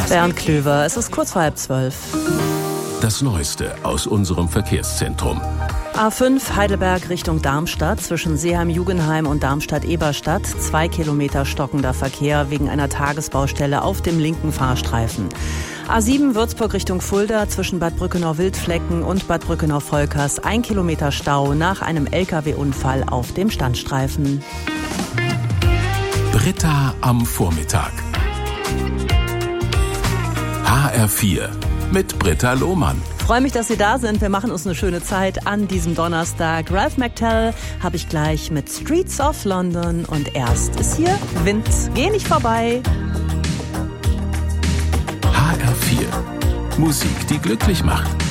Bernd Klöver, es ist kurz vor 11:30. Das Neueste aus unserem Verkehrszentrum. A5 Heidelberg Richtung Darmstadt zwischen Seeheim-Jugenheim und Darmstadt-Eberstadt. 2 Kilometer stockender Verkehr wegen einer Tagesbaustelle auf dem linken Fahrstreifen. A7 Würzburg Richtung Fulda zwischen Bad Brückenau-Wildflecken und Bad Brückenau-Volkers. 1 Kilometer Stau nach einem LKW-Unfall auf dem Standstreifen. Britta am Vormittag. HR4 mit Britta Lohmann. Ich freue mich, dass Sie da sind. Wir machen uns eine schöne Zeit an diesem Donnerstag. Ralph McTell habe ich gleich mit Streets of London und erst ist hier Wind. Geh nicht vorbei. HR4. Musik, die glücklich macht.